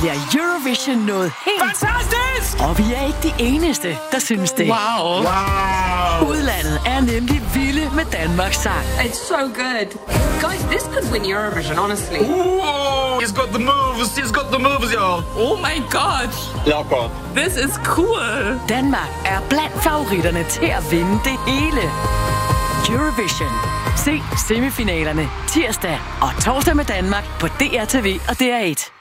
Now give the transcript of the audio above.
bliver Eurovision noget helt... Fantastisk! Og vi er ikke de eneste, der synes det. Wow. Udlandet er nemlig vilde med Danmarks sang. It's so good. Guys, this could win Eurovision, honestly. Ooh, he's got the moves, y'all. Oh my god. Lækker. This is cool. Danmark er blandt favoritterne til at vinde det hele. Eurovision. Se semifinalerne tirsdag og torsdag med Danmark på DRTV og DR1.